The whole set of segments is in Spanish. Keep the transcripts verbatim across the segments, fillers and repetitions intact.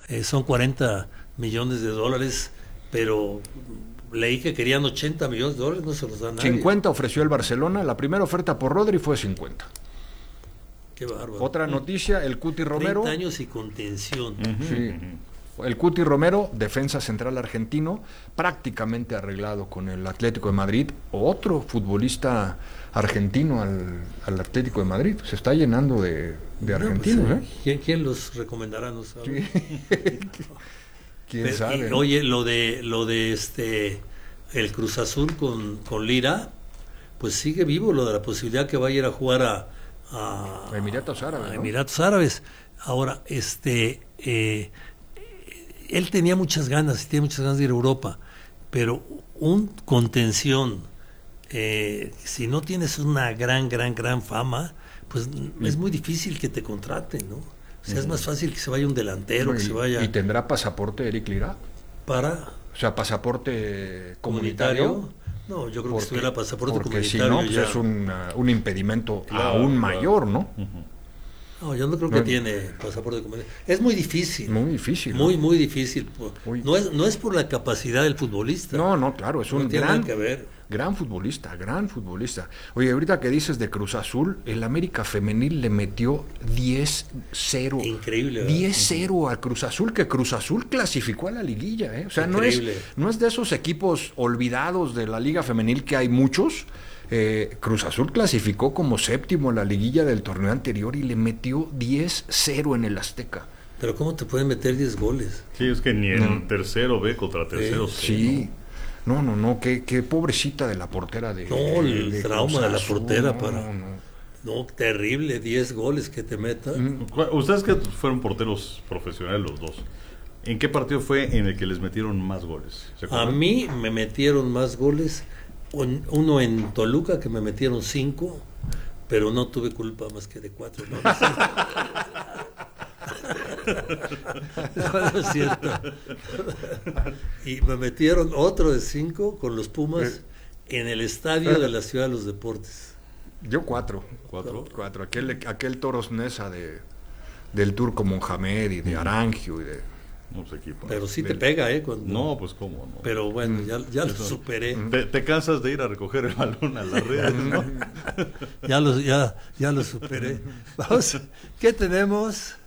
eh, son cuarenta millones de dólares, pero leí que querían ochenta millones de dólares, no se los dan nadie. cincuenta ofreció el Barcelona, la primera oferta por Rodri fue cincuenta. Qué bárbaro. Otra noticia, el Cuti Romero. treinta años y contención. Uh-huh, sí. Uh-huh. El Cuti Romero, defensa central argentino, prácticamente arreglado con el Atlético de Madrid. Otro futbolista argentino al, al Atlético de Madrid. Se está llenando de, de argentinos. No, pues, ¿eh? ¿quién, ¿Quién los recomendará? No sabe. Sí. ¿Quién Pero, sabe? Y, oye, lo de lo de este el Cruz Azul con, con Lira, pues sigue vivo lo de la posibilidad que vaya a ir a jugar a, a, a Emiratos Árabes. A ¿no? Emiratos Árabes. Ahora, este eh, él tenía muchas ganas, y tiene muchas ganas de ir a Europa, pero un contención, eh, si no tienes una gran, gran, gran fama, pues mm. es muy difícil que te contraten, ¿no? O sea, es más fácil que se vaya un delantero, y, que se vaya... ¿Y tendrá pasaporte Eric Lira? ¿Para? O sea, pasaporte comunitario. ¿Comunitario? No, yo creo porque, que si tuviera pasaporte porque comunitario... Porque si no, pues ya... es un, uh, un impedimento claro, aún claro. mayor, ¿no? Uh-huh. No, yo no creo que no, tiene pasaporte comunitario. Es muy difícil. Muy difícil. Muy, ¿no? muy difícil. Muy... No, es, no es por la capacidad del futbolista. No, no, claro, es un no tiene gran... nada que ver. Gran futbolista, gran futbolista. Oye, ahorita que dices de Cruz Azul, el América Femenil le metió diez cero. Increíble, ¿verdad? diez cero a Cruz Azul, que Cruz Azul clasificó a la liguilla, ¿eh? O sea, no es, no es de esos equipos olvidados de la Liga Femenil, que hay muchos. Eh, Cruz Azul clasificó como séptimo a la liguilla del torneo anterior y le metió diez cero en el Azteca. Pero ¿cómo te pueden meter diez goles? Sí, es que ni en no. tercero B contra tercero eh, C. Sí. ¿no? No, no, no, qué, qué pobrecita de la portera de... No, el de trauma de la portera no, para... No, no. no, terrible, diez goles que te metan. Mm. Ustedes que fueron porteros profesionales los dos, ¿en qué partido fue en el que les metieron más goles? A mí me metieron más goles, uno en Toluca que me metieron cinco, pero no tuve culpa más que de cuatro. No, no es cierto. Y me metieron otro de cinco con los Pumas en el estadio de la Ciudad de los Deportes. Yo cuatro. ¿Cuatro? Cuatro. Aquel, aquel Toros Nesa de, del Turco Mohamed y de Arangio y de... No sé, equipo. Pero sí del... te pega, ¿eh? Cuando... No, pues cómo no. Pero bueno, ya, ya lo superé. Te, te cansas de ir a recoger el balón a las redes, ¿no? ya, lo, ya, ya lo superé. Vamos, ¿qué tenemos?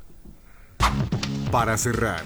Para cerrar,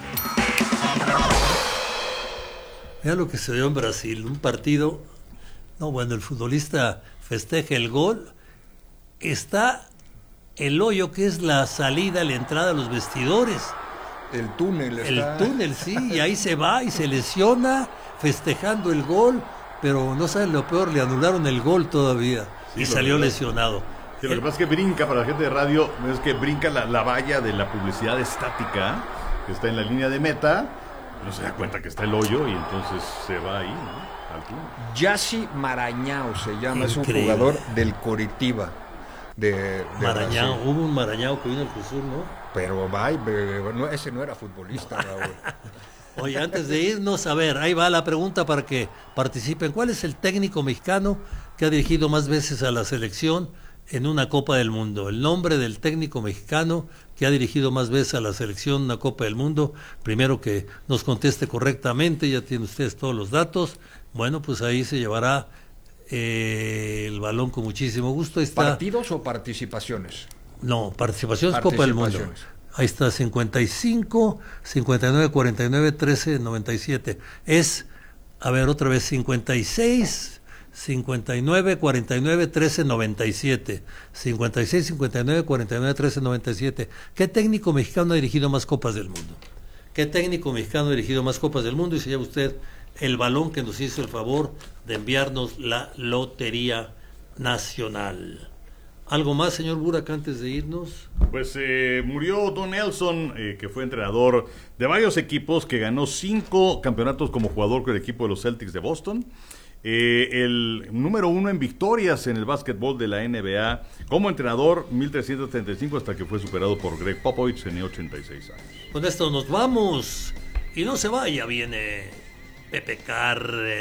mira lo que se dio en Brasil, un partido, no, bueno, el futbolista festeja el gol, está el hoyo que es la salida, la entrada a los vestidores. El túnel está... El túnel, sí, y ahí se va y se lesiona festejando el gol, pero no saben lo peor, le anularon el gol todavía sí, y salió verdad. lesionado. Sí, lo que pasa es que brinca, para la gente de radio, es que brinca la, la valla de la publicidad estática que está en la línea de meta, no se da cuenta que está el hoyo y entonces se va ahí, ¿no? Al túnel. Yassi Marañao se llama, Increíble. Es un jugador del Coritiba. De, de Marañao, Brasil. hubo un Marañao que vino al Cruz Azul, ¿no? Pero va, no, ese no era futbolista, Raúl. Oye, antes de irnos, a ver, ahí va la pregunta para que participen. ¿Cuál es el técnico mexicano que ha dirigido más veces a la selección en una Copa del Mundo? El nombre del técnico mexicano que ha dirigido más veces a la selección en una Copa del Mundo. Primero que nos conteste correctamente, ya tienen ustedes todos los datos. Bueno, pues ahí se llevará eh, el balón con muchísimo gusto. Ahí está. ¿Partidos o participaciones? No, participación es Copa del Mundo. Ahí está, cincuenta y cinco, cincuenta y nueve, cuarenta y nueve, trece, noventa y siete. Es, a ver, otra vez, cincuenta y seis, cincuenta y nueve, cuarenta y nueve, trece, noventa y siete. cincuenta y seis, cincuenta y nueve, cuarenta y nueve, trece, noventa y siete. ¿Qué técnico mexicano ha dirigido más Copas del Mundo? ¿Qué técnico mexicano ha dirigido más Copas del Mundo? Y se lleva usted el balón que nos hizo el favor de enviarnos la Lotería Nacional. ¿Algo más, señor Burak, antes de irnos? Pues eh, murió Don Nelson, eh, que fue entrenador de varios equipos, que ganó cinco campeonatos como jugador con el equipo de los Celtics de Boston. Eh, el número uno en victorias en el básquetbol de la N B A. Como entrenador, mil trescientos treinta y cinco, hasta que fue superado por Greg Popovich, tenía ochenta y seis años. Con esto nos vamos. Y no se vaya, viene Pepe Carre.